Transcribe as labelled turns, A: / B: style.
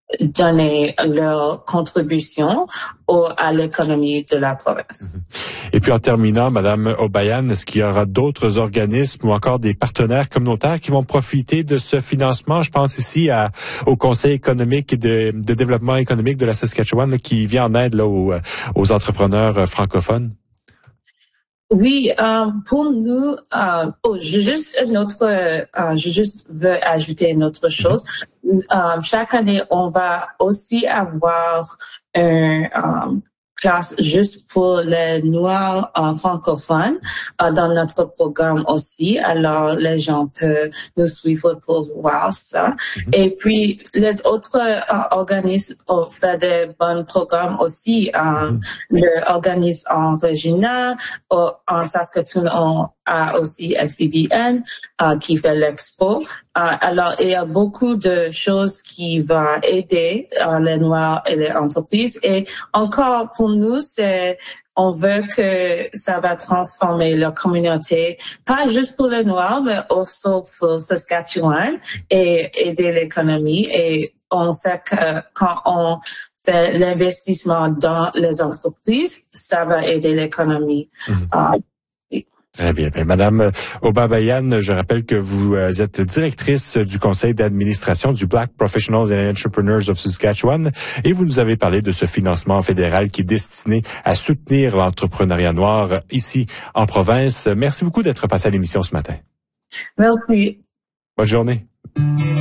A: donner leur contribution à l'économie de la province.
B: Et puis en terminant, Madame Obayan, est-ce qu'il y aura d'autres organismes ou encore des partenaires communautaires qui vont profiter de ce financement? Je pense ici au Conseil économique et de développement économique de la Saskatchewan là, qui vient en aide là, aux entrepreneurs francophones.
A: Oui, pour nous, je juste veux ajouter une autre chose. Chaque année, on va aussi avoir un classe juste pour les Noirs francophones dans notre programme aussi. Alors, les gens peuvent nous suivre pour voir ça. Et puis, les autres organismes ont fait des bons programmes aussi. L'organisme en régional, en Saskatoon, on a aussi SBBN qui fait l'expo. Alors, il y a beaucoup de choses qui vont aider les Noirs et les entreprises. Et encore, pour nous, on veut que ça va transformer la communauté, pas juste pour les Noirs, mais aussi pour Saskatchewan et aider l'économie. Et on sait que quand on fait l'investissement dans les entreprises, ça va aider l'économie.
B: Très bien. Madame Obayan, je rappelle que vous êtes directrice du conseil d'administration du Black Professionals and Entrepreneurs of Saskatchewan et vous nous avez parlé de ce financement fédéral qui est destiné à soutenir l'entrepreneuriat noir ici en province. Merci beaucoup d'être passé à l'émission ce matin.
A: Merci.
B: Bonne journée.